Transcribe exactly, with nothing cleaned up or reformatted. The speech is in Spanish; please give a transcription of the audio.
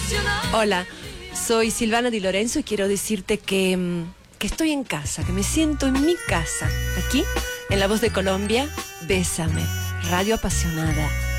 Hola, soy Silvana Di Lorenzo y quiero decirte que, que estoy en casa, que me siento en mi casa, aquí, en La Voz de Colombia. Bésame, Radio Apasionada.